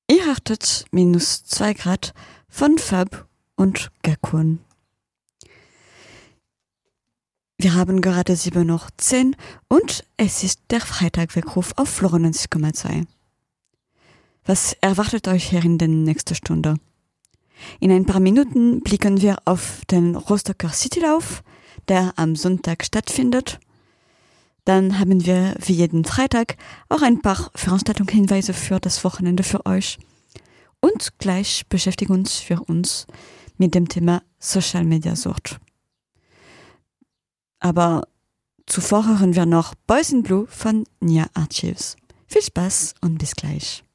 Ihr hattet -2 Grad von Fab und Gekun. Wir haben gerade 7:10 Uhr und es ist der Freitagweckruf auf Flora 90,2. Was erwartet euch hier in der nächsten Stunde? In ein paar Minuten blicken wir auf den Rostocker Citylauf, der am Sonntag stattfindet. Dann haben wir wie jeden Freitag auch ein paar Veranstaltungshinweise für das Wochenende für euch. Und gleich beschäftigen wir uns mit dem Thema Social Media Sucht. Aber zuvor hören wir noch Boys in Blue von Nia Archives. Viel Spaß und bis gleich.